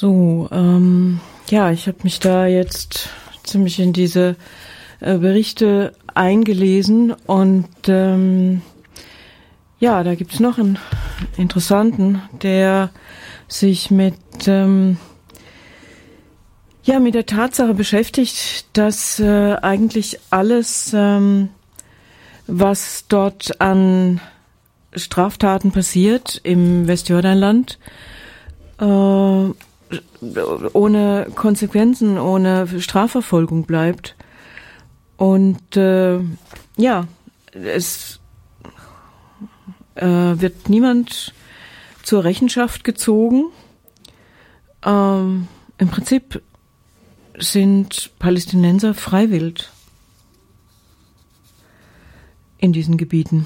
So, ja, ich habe mich da jetzt ziemlich in diese Berichte eingelesen und ja, da gibt's noch einen interessanten, der sich mit mit der Tatsache beschäftigt, dass eigentlich alles, was dort an Straftaten passiert im Westjordanland, ohne Konsequenzen, ohne Strafverfolgung bleibt. Und es wird niemand zur Rechenschaft gezogen. Im Prinzip sind Palästinenser freiwillig in diesen Gebieten.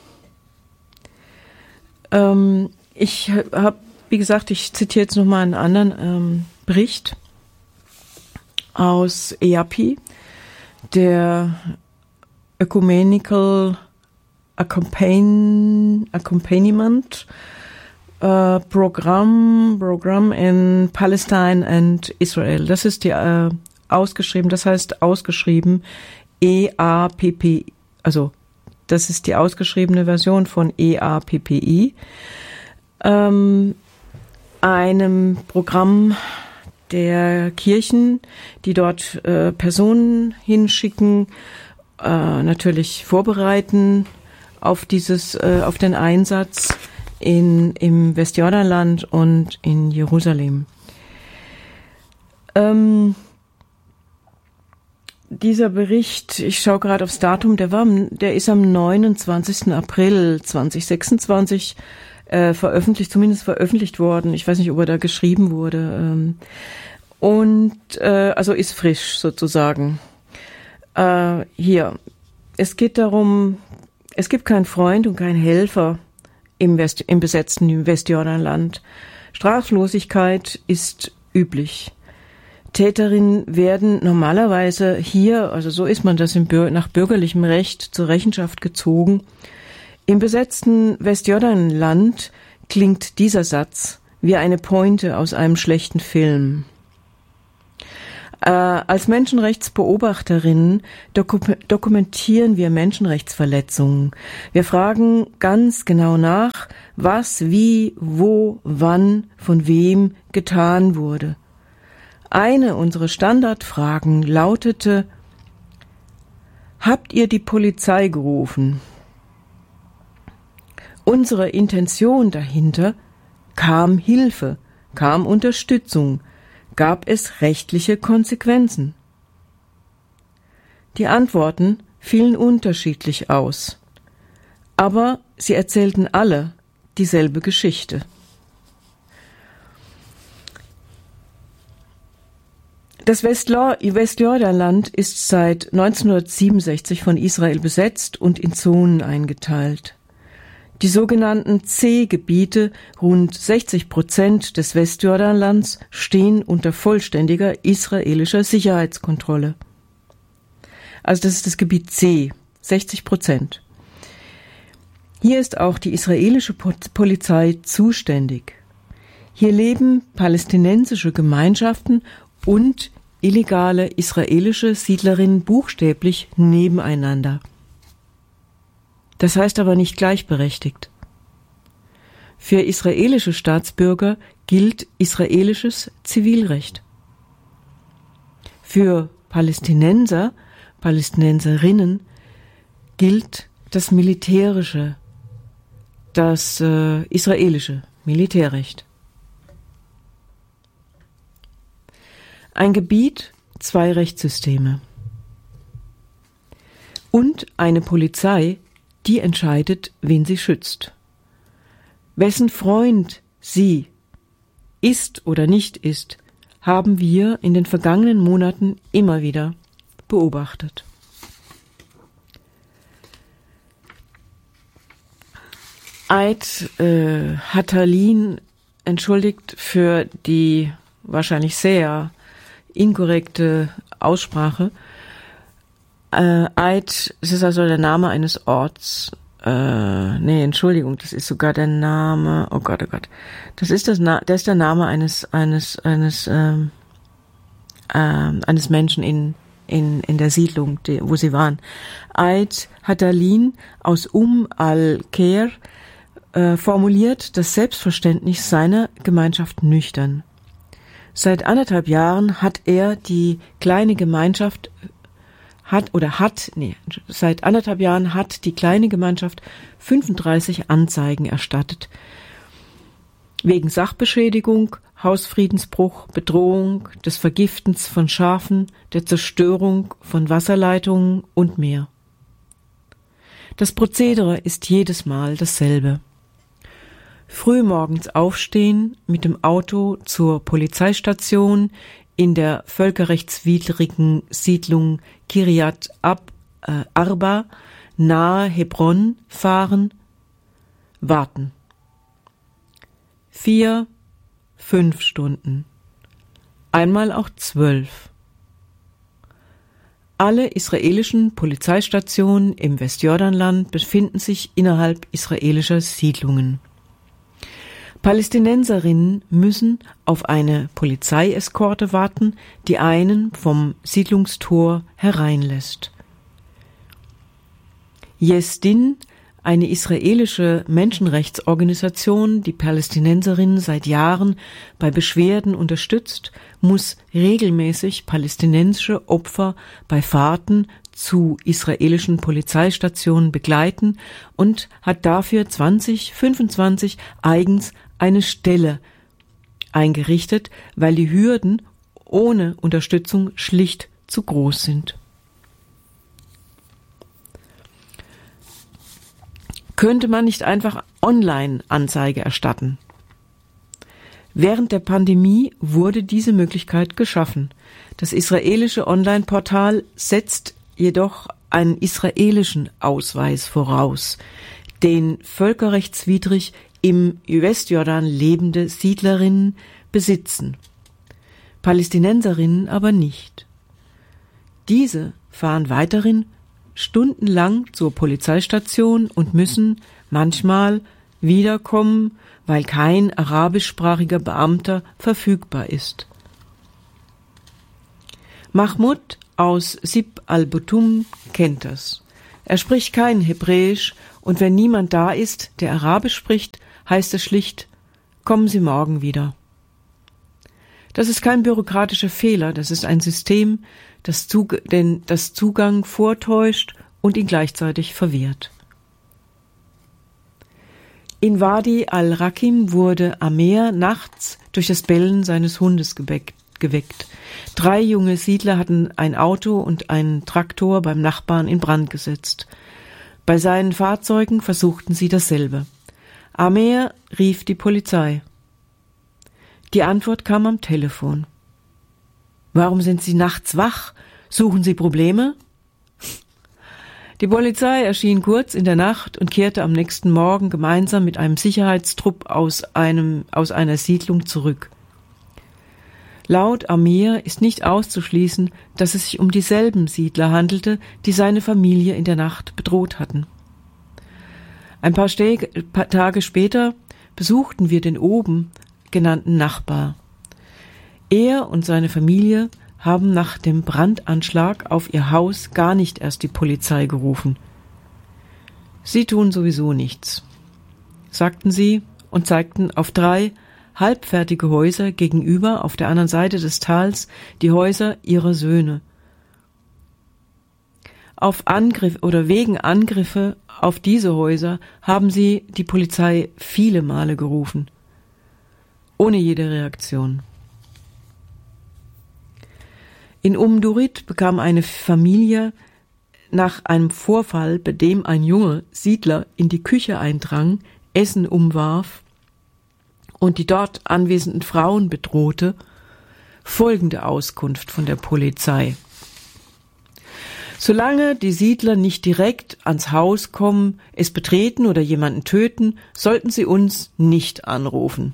Ich habe, wie gesagt, ich zitiere jetzt nochmal einen anderen Bericht aus EAPI, der Ecumenical Accompaniment Program in Palestine and Israel. Das ist die ausgeschrieben EAPPI, also das ist die ausgeschriebene Version von EAPPI, einem Programm der Kirchen, die dort Personen hinschicken, natürlich vorbereiten auf auf den Einsatz im Westjordanland und in Jerusalem. Dieser Bericht, ich schaue gerade aufs Datum, der ist am 29. April 2026 veröffentlicht worden. Ich weiß nicht, ob er da geschrieben wurde. Also ist frisch sozusagen. Hier, es geht darum, es gibt keinen Freund und keinen Helfer im besetzten Westjordanland. Straflosigkeit ist üblich. Täterinnen werden normalerweise hier, also so ist man das nach bürgerlichem Recht, zur Rechenschaft gezogen. Im besetzten Westjordanland klingt dieser Satz wie eine Pointe aus einem schlechten Film. Als Menschenrechtsbeobachterinnen dokumentieren wir Menschenrechtsverletzungen. Wir fragen ganz genau nach, was, wie, wo, wann, von wem getan wurde. Eine unserer Standardfragen lautete: Habt ihr die Polizei gerufen? Unsere Intention dahinter: kam Hilfe, kam Unterstützung, gab es rechtliche Konsequenzen? Die Antworten fielen unterschiedlich aus, aber sie erzählten alle dieselbe Geschichte. Das Westjordanland ist seit 1967 von Israel besetzt und in Zonen eingeteilt. Die sogenannten C-Gebiete, rund 60% des Westjordanlands, stehen unter vollständiger israelischer Sicherheitskontrolle. Also das ist das Gebiet C, 60%. Hier ist auch die israelische Polizei zuständig. Hier leben palästinensische Gemeinschaften und illegale israelische Siedlerinnen buchstäblich nebeneinander. Das heißt aber nicht gleichberechtigt. Für israelische Staatsbürger gilt israelisches Zivilrecht. Für Palästinenser, Palästinenserinnen gilt das israelische Militärrecht. Ein Gebiet, zwei Rechtssysteme. Und eine Polizei, die entscheidet, wen sie schützt. Wessen Freund sie ist oder nicht ist, haben wir in den vergangenen Monaten immer wieder beobachtet. Eid Hatalin entschuldigt für die wahrscheinlich sehr inkorrekte Aussprache. Eid, es ist also der Name eines Orts Entschuldigung, das ist sogar der Name, oh Gott. Das ist das ist der Name eines Menschen in der Siedlung, wo sie waren. Eid Hadalin aus al-Khair formuliert das Selbstverständnis seiner Gemeinschaft nüchtern. Seit 1,5 Jahren hat er die kleine Gemeinschaft seit 1,5 Jahren hat die kleine Gemeinschaft 35 Anzeigen erstattet. Wegen Sachbeschädigung, Hausfriedensbruch, Bedrohung, des Vergiftens von Schafen, der Zerstörung von Wasserleitungen und mehr. Das Prozedere ist jedes Mal dasselbe. Frühmorgens aufstehen, mit dem Auto zur Polizeistation in der völkerrechtswidrigen Siedlung Kiryat Arba nahe Hebron fahren, warten. 4, 5 Stunden, einmal auch 12. Alle israelischen Polizeistationen im Westjordanland befinden sich innerhalb israelischer Siedlungen. Palästinenserinnen müssen auf eine Polizeieskorte warten, die einen vom Siedlungstor hereinlässt. Yesdin, eine israelische Menschenrechtsorganisation, die Palästinenserinnen seit Jahren bei Beschwerden unterstützt, muss regelmäßig palästinensische Opfer bei Fahrten zu israelischen Polizeistationen begleiten und hat dafür 2025 eigens eine Stelle eingerichtet, weil die Hürden ohne Unterstützung schlicht zu groß sind. Könnte man nicht einfach Online-Anzeige erstatten? Während der Pandemie wurde diese Möglichkeit geschaffen. Das israelische Online-Portal setzt jedoch einen israelischen Ausweis voraus, den völkerrechtswidrig im Westjordan lebende Siedlerinnen besitzen, Palästinenserinnen aber nicht. Diese fahren weiterhin stundenlang zur Polizeistation und müssen manchmal wiederkommen, weil kein arabischsprachiger Beamter verfügbar ist. Mahmoud aus Sib al-Butum kennt das. Er spricht kein Hebräisch und wenn niemand da ist, der Arabisch spricht, heißt es schlicht, kommen Sie morgen wieder. Das ist kein bürokratischer Fehler, das ist ein System, das Zugang vortäuscht und ihn gleichzeitig verwehrt. In Wadi al-Rakim wurde Amer nachts durch das Bellen seines Hundes geweckt. 3 junge Siedler hatten ein Auto und einen Traktor beim Nachbarn in Brand gesetzt. Bei seinen Fahrzeugen versuchten sie dasselbe. Amer rief die Polizei. Die Antwort kam am Telefon. Warum sind Sie nachts wach? Suchen Sie Probleme? Die Polizei erschien kurz in der Nacht und kehrte am nächsten Morgen gemeinsam mit einem Sicherheitstrupp aus einer Siedlung zurück. Laut Amer ist nicht auszuschließen, dass es sich um dieselben Siedler handelte, die seine Familie in der Nacht bedroht hatten. Ein paar Tage später besuchten wir den oben genannten Nachbar. Er und seine Familie haben nach dem Brandanschlag auf ihr Haus gar nicht erst die Polizei gerufen. Sie tun sowieso nichts, sagten sie und zeigten auf 3 halbfertige Häuser gegenüber auf der anderen Seite des Tals, die Häuser ihrer Söhne. Wegen Angriffe auf diese Häuser haben sie die Polizei viele Male gerufen, ohne jede Reaktion. In Durit bekam eine Familie nach einem Vorfall, bei dem ein junger Siedler in die Küche eindrang, Essen umwarf und die dort anwesenden Frauen bedrohte, folgende Auskunft von der Polizei. Solange die Siedler nicht direkt ans Haus kommen, es betreten oder jemanden töten, sollten sie uns nicht anrufen.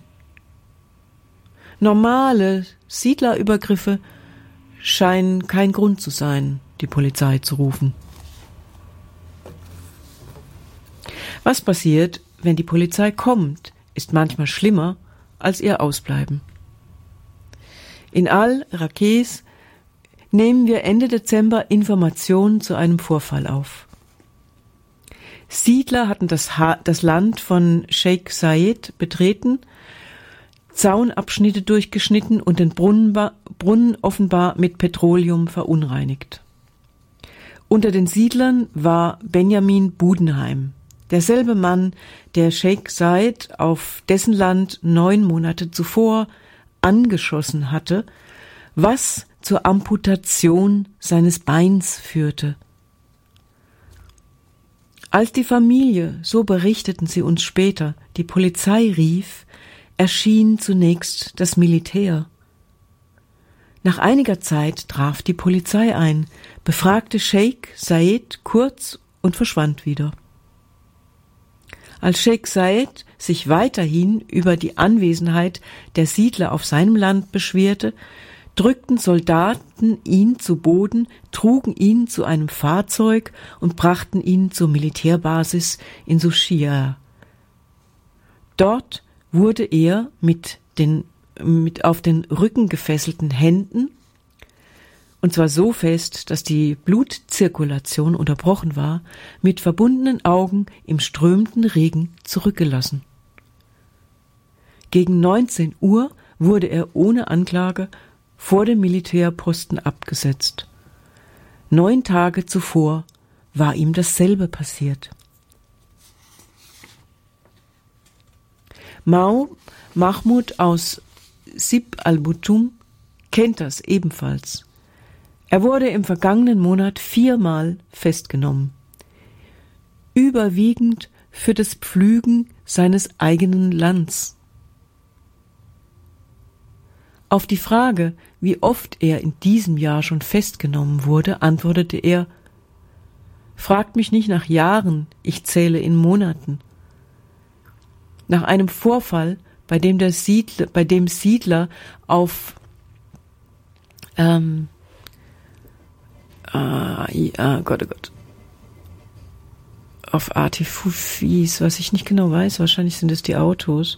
Normale Siedlerübergriffe scheinen kein Grund zu sein, die Polizei zu rufen. Was passiert, wenn die Polizei kommt, ist manchmal schlimmer als ihr Ausbleiben. In Al-Raqeis nehmen wir Ende Dezember Informationen zu einem Vorfall auf. Siedler hatten das Land von Sheikh Zayed betreten, Zaunabschnitte durchgeschnitten und den Brunnen offenbar mit Petroleum verunreinigt. Unter den Siedlern war Benjamin Budenheim, derselbe Mann, der Sheikh Zayed auf dessen Land 9 Monate zuvor angeschossen hatte, was zur Amputation seines Beins führte. Als die Familie, so berichteten sie uns später, die Polizei rief, erschien zunächst das Militär. Nach einiger Zeit traf die Polizei ein, befragte Sheikh Zayed kurz und verschwand wieder. Als Sheikh Zayed sich weiterhin über die Anwesenheit der Siedler auf seinem Land beschwerte, drückten Soldaten ihn zu Boden, trugen ihn zu einem Fahrzeug und brachten ihn zur Militärbasis in Sushia. Dort wurde er mit auf den Rücken gefesselten Händen, und zwar so fest, dass die Blutzirkulation unterbrochen war, mit verbundenen Augen im strömenden Regen zurückgelassen. Gegen 19 Uhr wurde er ohne Anklage vor dem Militärposten abgesetzt. 9 Tage zuvor war ihm dasselbe passiert. Mahmoud aus Sib al-Butum kennt das ebenfalls. Er wurde im vergangenen Monat 4-mal festgenommen. Überwiegend für das Pflügen seines eigenen Lands. Auf die Frage, wie oft er in diesem Jahr schon festgenommen wurde, antwortete er: Fragt mich nicht nach Jahren, ich zähle in Monaten. Nach einem Vorfall, bei dem Siedler auf auf Artifufis, was ich nicht genau weiß, wahrscheinlich sind es die Autos,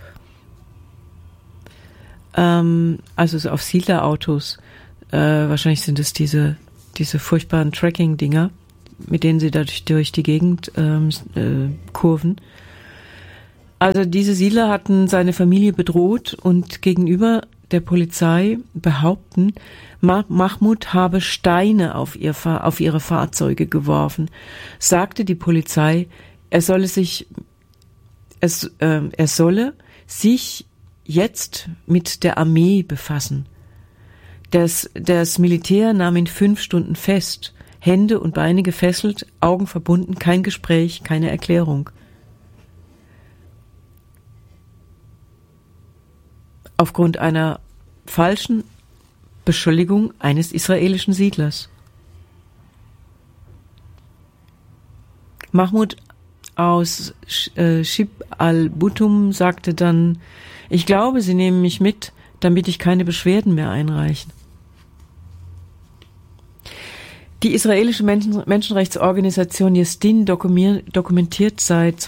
also so auf Siedlerautos, wahrscheinlich sind es diese furchtbaren Tracking-Dinger, mit denen sie dadurch durch die Gegend kurven. Also diese Siedler hatten seine Familie bedroht und gegenüber der Polizei behaupten, Mahmoud habe Steine auf ihre Fahrzeuge geworfen. Sagte die Polizei, er solle sich jetzt mit der Armee befassen. Das Militär nahm ihn 5 Stunden fest, Hände und Beine gefesselt, Augen verbunden, kein Gespräch, keine Erklärung. Aufgrund einer falschen Beschuldigung eines israelischen Siedlers. Mahmoud aus Shib al-Butum sagte dann: Ich glaube, sie nehmen mich mit, damit ich keine Beschwerden mehr einreiche. Die israelische Menschenrechtsorganisation Yesdin dokumentiert seit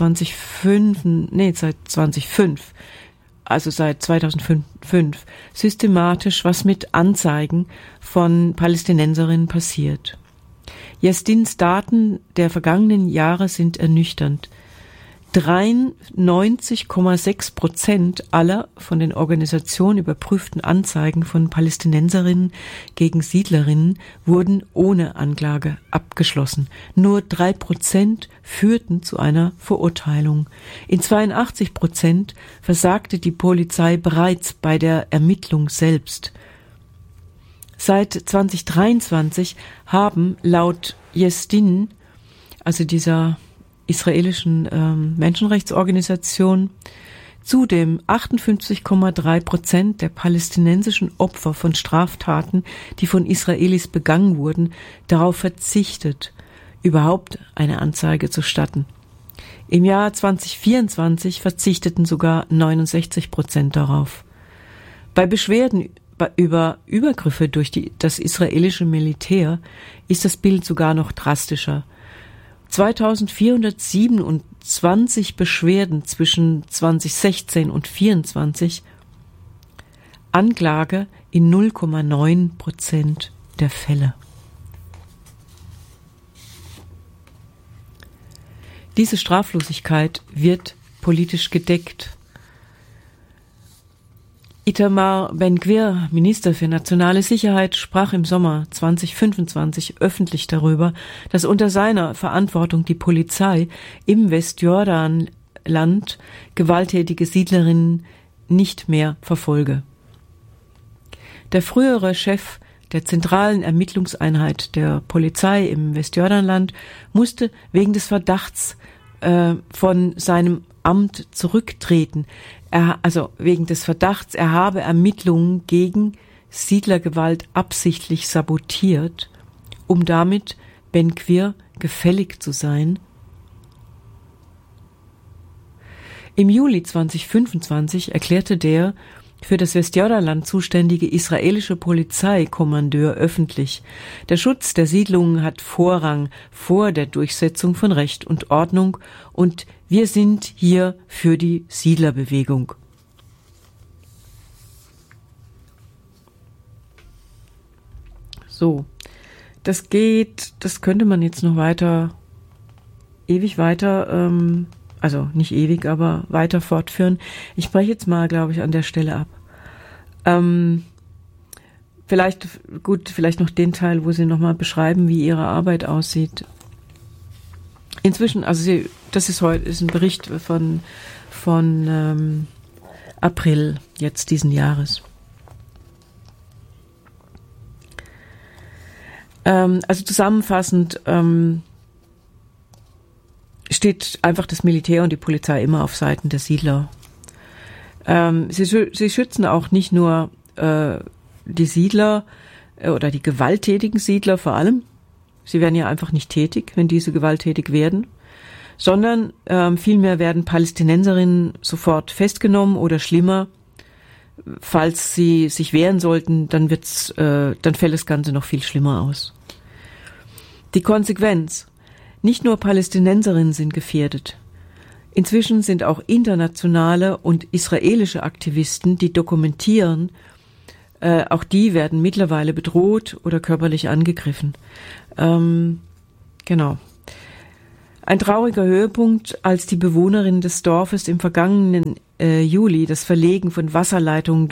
2005, also seit 2005, systematisch, was mit Anzeigen von Palästinenserinnen passiert. Yesdins Daten der vergangenen Jahre sind ernüchternd. 93,6% aller von den Organisationen überprüften Anzeigen von Palästinenserinnen gegen Siedlerinnen wurden ohne Anklage abgeschlossen. Nur 3% führten zu einer Verurteilung. In 82% versagte die Polizei bereits bei der Ermittlung selbst. Seit 2023 haben laut Yesdin, also dieser israelischen Menschenrechtsorganisation, zudem 58,3% der palästinensischen Opfer von Straftaten, die von Israelis begangen wurden, darauf verzichtet, überhaupt eine Anzeige zu statten. Im Jahr 2024 verzichteten sogar 69% darauf. Bei Beschwerden über Übergriffe durch das israelische Militär ist das Bild sogar noch drastischer. 2427 Beschwerden zwischen 2016 und 2024, Anklage in 0,9% der Fälle. Diese Straflosigkeit wird politisch gedeckt. Itamar Ben-Gvir, Minister für nationale Sicherheit, sprach im Sommer 2025 öffentlich darüber, dass unter seiner Verantwortung die Polizei im Westjordanland gewalttätige Siedlerinnen nicht mehr verfolge. Der frühere Chef der zentralen Ermittlungseinheit der Polizei im Westjordanland musste wegen des Verdachts von seinem Amt zurücktreten. Wegen des Verdachts, er habe Ermittlungen gegen Siedlergewalt absichtlich sabotiert, um damit Ben-Gvir gefällig zu sein. Im Juli 2025 erklärte der für das Westjordanland zuständige israelische Polizeikommandeur öffentlich: Der Schutz der Siedlungen hat Vorrang vor der Durchsetzung von Recht und Ordnung und wir sind hier für die Siedlerbewegung. So, das könnte man jetzt noch ewig weiter, also nicht ewig, aber weiter fortführen. Ich breche jetzt mal, glaube ich, an der Stelle ab. Vielleicht noch den Teil, wo Sie nochmal beschreiben, wie Ihre Arbeit aussieht. Inzwischen, das ist ein Bericht von April jetzt diesen Jahres. Zusammenfassend steht einfach das Militär und die Polizei immer auf Seiten der Siedler. Sie schützen auch nicht nur die Siedler oder die gewalttätigen Siedler vor allem. Sie werden ja einfach nicht tätig, wenn diese gewalttätig werden, sondern vielmehr werden Palästinenserinnen sofort festgenommen oder schlimmer, falls sie sich wehren sollten, dann fällt das Ganze noch viel schlimmer aus. Die Konsequenz: Nicht nur Palästinenserinnen sind gefährdet. Inzwischen sind auch internationale und israelische Aktivisten, die dokumentieren, auch die werden mittlerweile bedroht oder körperlich angegriffen. Genau. Ein trauriger Höhepunkt, als die Bewohnerinnen des Dorfes im vergangenen Juli das Verlegen von Wasserleitungen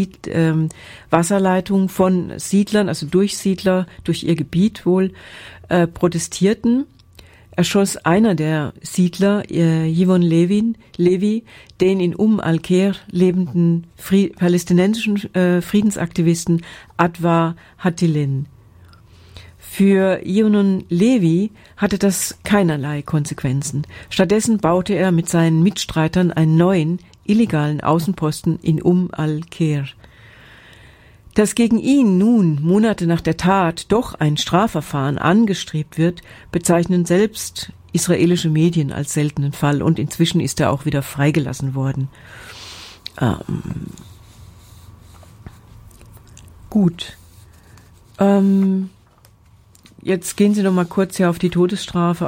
von Siedlern, also durch Siedler, durch ihr Gebiet wohl, protestierten, erschoss einer der Siedler, Yvonne Levi, den in al-Kher lebenden palästinensischen Friedensaktivisten Adwa Hattilin. Für Yvonne Levi hatte das keinerlei Konsequenzen. Stattdessen baute er mit seinen Mitstreitern einen neuen, illegalen Außenposten in al-Kher. Dass gegen ihn nun, Monate nach der Tat, doch ein Strafverfahren angestrebt wird, bezeichnen selbst israelische Medien als seltenen Fall und inzwischen ist er auch wieder freigelassen worden. Gut. Jetzt gehen Sie noch mal kurz hier auf die Todesstrafe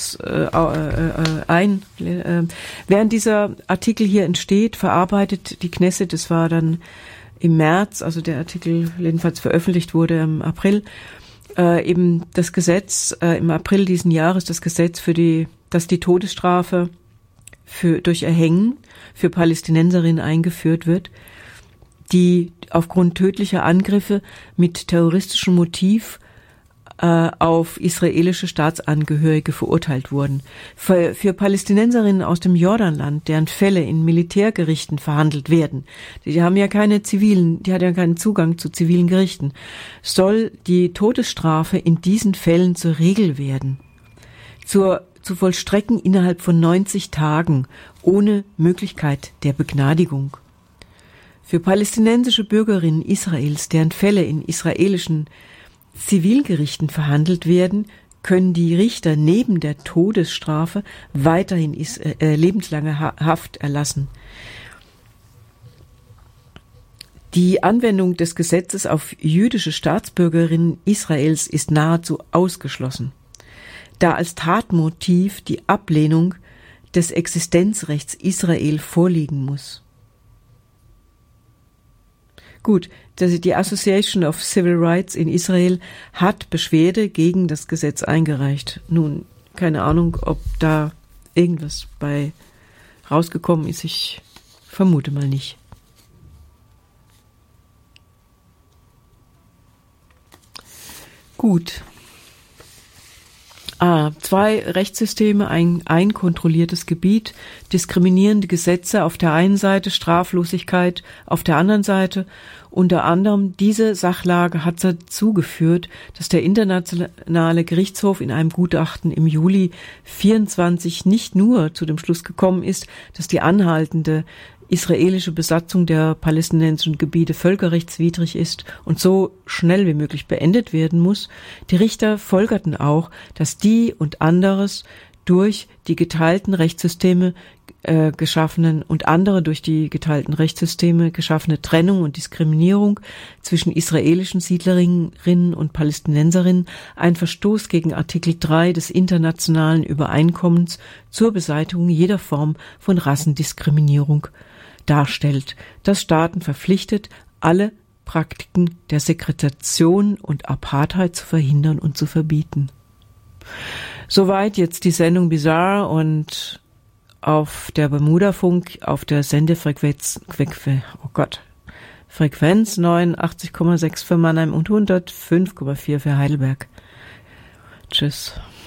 ein. Während dieser Artikel hier entsteht, verarbeitet die Knesset, das war dann im März, also der Artikel jedenfalls veröffentlicht wurde im April, eben das Gesetz, im April diesen Jahres, das Gesetz dass die Todesstrafe durch Erhängen für Palästinenserinnen eingeführt wird, die aufgrund tödlicher Angriffe mit terroristischem Motiv auf israelische Staatsangehörige verurteilt wurden. Für Palästinenserinnen aus dem Jordanland, deren Fälle in Militärgerichten verhandelt werden, die hat ja keinen Zugang zu zivilen Gerichten, soll die Todesstrafe in diesen Fällen zur Regel werden. Zu vollstrecken innerhalb von 90 Tagen, ohne Möglichkeit der Begnadigung. Für palästinensische Bürgerinnen Israels, deren Fälle in israelischen Zivilgerichten verhandelt werden, können die Richter neben der Todesstrafe weiterhin lebenslange Haft erlassen. Die Anwendung des Gesetzes auf jüdische Staatsbürgerinnen Israels ist nahezu ausgeschlossen. da als Tatmotiv die Ablehnung des Existenzrechts Israel vorliegen muss. Gut, die Association of Civil Rights in Israel hat Beschwerde gegen das Gesetz eingereicht. Nun, keine Ahnung, ob da irgendwas bei rausgekommen ist. Ich vermute mal nicht. Gut. 2 Rechtssysteme, ein kontrolliertes Gebiet, diskriminierende Gesetze auf der einen Seite, Straflosigkeit auf der anderen Seite. Unter anderem diese Sachlage hat dazu geführt, dass der Internationale Gerichtshof in einem Gutachten im Juli 24 nicht nur zu dem Schluss gekommen ist, dass die anhaltende israelische Besatzung der palästinensischen Gebiete völkerrechtswidrig ist und so schnell wie möglich beendet werden muss. Die Richter folgerten auch, dass die und anderes durch die geteilten Rechtssysteme geschaffene Trennung und Diskriminierung zwischen israelischen Siedlerinnen und Palästinenserinnen ein Verstoß gegen Artikel 3 des internationalen Übereinkommens zur Beseitigung jeder Form von Rassendiskriminierung darstellt, das Staaten verpflichtet, alle Praktiken der Segregation und Apartheid zu verhindern und zu verbieten. Soweit jetzt die Sendung Bizarre, und auf der Bermuda-Funk auf der Sendefrequenz Frequenz 89,6 für Mannheim und 105,4 für Heidelberg. Tschüss.